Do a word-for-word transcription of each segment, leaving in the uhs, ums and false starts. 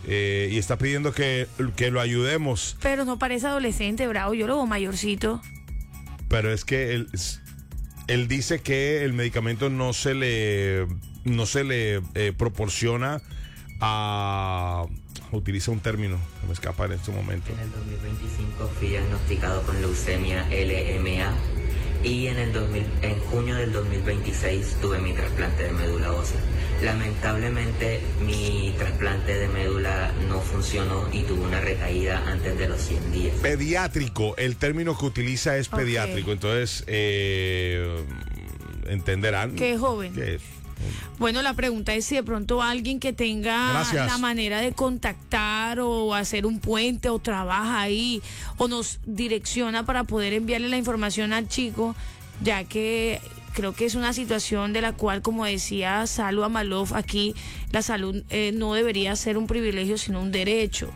eh, y está pidiendo que, que lo ayudemos. Pero no parece adolescente, Bravo, yo lo veo mayorcito. Pero es que él, él dice que el medicamento no se le, no se le eh, proporciona a... Utiliza un término que me escapa en este momento. En el dos mil veinticinco fui diagnosticado con leucemia L M A y en, el dos mil, en junio del dos mil veintiséis tuve mi trasplante de médula ósea. Lamentablemente mi trasplante de médula no funcionó y tuve una recaída antes de los cien días. Pediátrico, el término que utiliza es Okay. pediátrico, entonces eh, entenderán Que es joven. que es. Bueno, la pregunta es si de pronto alguien que tenga Gracias. la manera de contactar o hacer un puente o trabaja ahí o nos direcciona para poder enviarle la información al chico, ya que creo que es una situación de la cual, como decía Salud Amalov, aquí la salud eh, no debería ser un privilegio sino un derecho.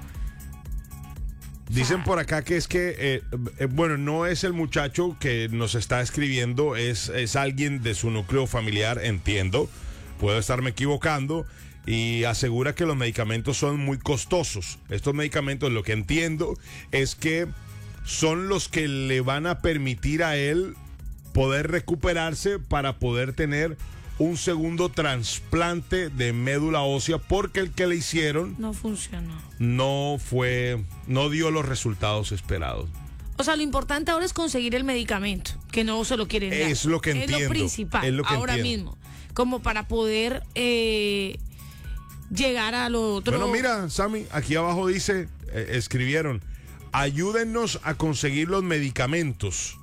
Dicen por acá que es que, eh, eh, bueno, no es el muchacho que nos está escribiendo, es, es alguien de su núcleo familiar, entiendo, puedo estarme equivocando, y asegura que los medicamentos son muy costosos. Estos medicamentos, lo que entiendo, es que son los que le van a permitir a él poder recuperarse para poder tener un segundo trasplante de médula ósea, porque el que le hicieron No funcionó. no fue, no dio los resultados esperados. O sea, lo importante ahora es conseguir el medicamento, que no se lo quieren dar. Es lo que Es entiendo, lo principal, es lo que ahora entiendo. mismo. Como para poder eh, llegar a lo otro. Bueno, mira, Sammy, aquí abajo dice, eh, escribieron, ayúdennos a conseguir los medicamentos.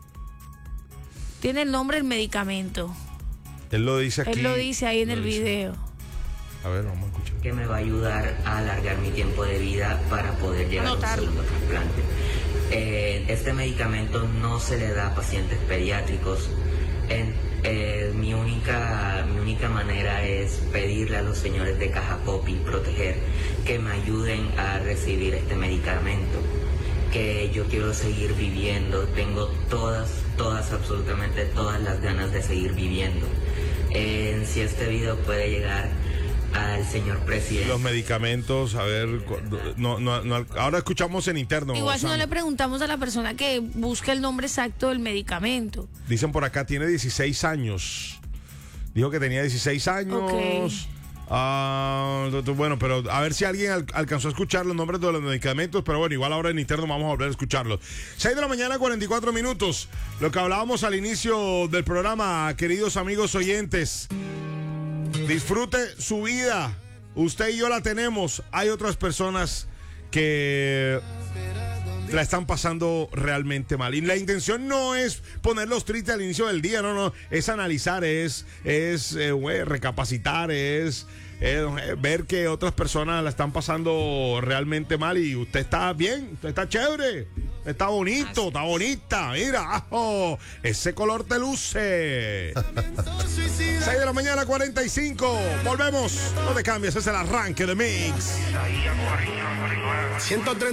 Tiene el nombre del medicamento. Él lo dice aquí. Él lo dice ahí en lo el dice. video. A ver, vamos a escuchar. Que me va a ayudar a alargar mi tiempo de vida para poder llegar Anotarlo. a un segundo trasplante. Eh, este medicamento no se le da a pacientes pediátricos. En, eh, mi, única, mi única manera es pedirle a los señores de Caja Popi Proteger que me ayuden a recibir este medicamento. Que yo quiero seguir viviendo, tengo todas, todas, absolutamente todas las ganas de seguir viviendo. Eh, si este video puede llegar al señor presidente. Los medicamentos, a ver, cu- no, no, no, ahora escuchamos en interno. Igual si no Sammy. le preguntamos a la persona que busque el nombre exacto del medicamento. Dicen por acá, tiene dieciséis años. Dijo que tenía dieciséis años. Ok. Ah, bueno, pero a ver si alguien al- alcanzó a escuchar los nombres de los medicamentos, pero bueno, igual ahora en interno vamos a volver a escucharlos. seis de la mañana, cuarenta y cuatro minutos. Lo que hablábamos al inicio del programa, queridos amigos oyentes. Disfrute su vida. Usted y yo la tenemos. Hay otras personas que la están pasando realmente mal. Y la intención no es ponerlos tristes al inicio del día, no, no. Es analizar, es, es eh, güey, recapacitar, es eh, ver que otras personas la están pasando realmente mal y usted está bien, usted está chévere, está bonito, está bonita. Mira, oh, ese color te luce. seis de la mañana, cuarenta y cinco. Volvemos. No te cambies, es el arranque de Mix. ciento treinta